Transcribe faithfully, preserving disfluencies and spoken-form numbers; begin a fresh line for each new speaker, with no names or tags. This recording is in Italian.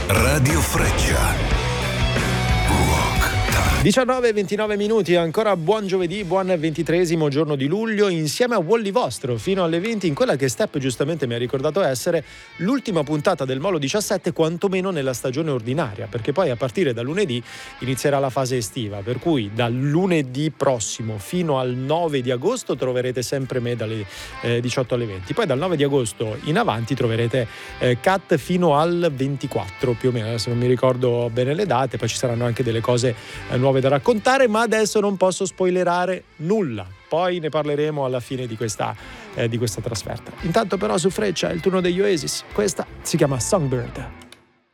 Radio Freccia.
diciannove e ventinove minuti, ancora buon giovedì, buon ventitresimo giorno di luglio, insieme a Wally Vostro fino alle venti in quella che Step giustamente mi ha ricordato essere l'ultima puntata del Molo diciassette, quantomeno nella stagione ordinaria, perché poi a partire da lunedì inizierà la fase estiva, per cui dal lunedì prossimo fino al nove di agosto troverete sempre me dalle eh, diciotto alle venti, poi dal nove di agosto in avanti troverete eh, Cat fino al ventiquattro più o meno, adesso non mi ricordo bene le date, poi ci saranno anche delle cose eh, nuove da raccontare, ma adesso non posso spoilerare nulla, poi ne parleremo alla fine di questa, eh, di questa trasferta. Intanto però su Freccia è il turno degli Oasis, questa si chiama Songbird.